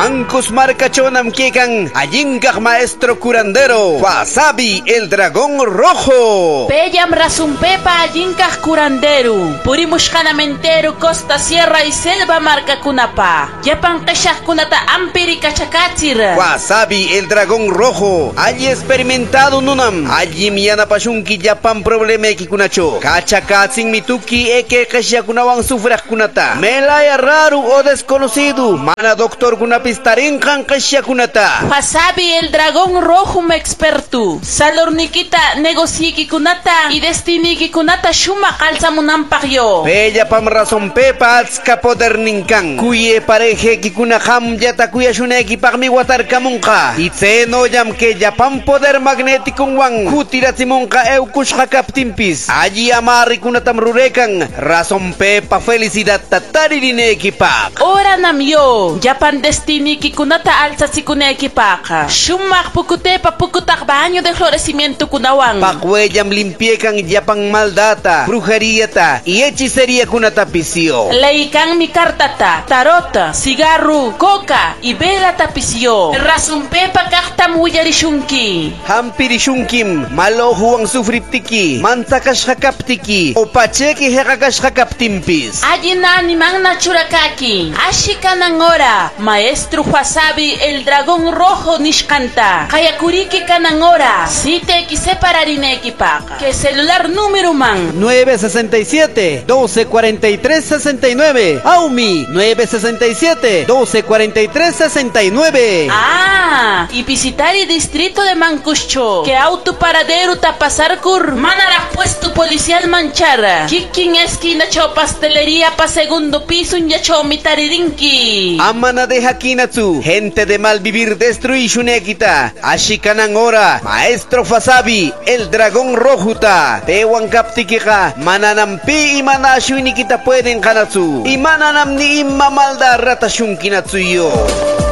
Mancos marcachonam kekan allinkaj maestro curandero Wasabi el dragón rojo. Pellam rasunpepa allinkaj curanderu purimushkanamentero costa sierra y selva marcakunapa yapan qeshaqkunata ampiri kachakatsir. Wasabi el dragón rojo alli experimentado nunam alli miyanapashunki yapan problema ekikunacho kachakatsin mituki eke qeshyakunawan sufraqkunata melaya raro o desconocido mana doctor kunapistarinqan qeshyakunata. Wasabi el dragón rojo me expertu salornikita negociikikunata y destinikikunata shumaq alzamunanpaqyo. Bella pam razón pepa atska poder ninkan kuye pareje kikuna ham yata kuyashuneki pagmi watarkamunqa itzeno yam que yapam poder magnético wan jutiratsimunqa eukushqa kaptinpis allí amarrikunatam rurekan razón pepa felicidad tataririnekipaq. Ora namyo yapan destinikikunata alzatsikunekipaq shumaq pukutepa pukutaq baño de florecimiento kunawan Pakweyam limpiekan yapan maldata brujeríata y hechicería kunatapisio. Leikan mi cartata, tarota, cigarro, coca y vela tapicio. Rasunpepa kakta muyarishunki. Hampirishunkim malohu ang sufriptiki mantakashakaptiki o pacheki hekakashakaptimpis. Ayinani magna churakaki. Ashikanangora, maestro Wasabi el dragón rojo nishkanta. Kayakuriki kanangora, site ki separarinekipaq. Que celular número man 967-1243-69. Aumi 967-1243-69. Ah, y visitar el distrito de Mancucho. Que auto paradero tapasar cur. Manara puesto policial manchara. Kikin esquina cho pastelería pa segundo piso un yacho mitaririnki. Amana de Hakinatsu, gente de mal vivir destruishunekita. Ashikanangora, maestro Wasabi, el dragón rojuta. Tewan kaptikika, mananampi y manashuinikita pueden kanatsu. Y mananam ni imma malda ratashunkinatsu yo.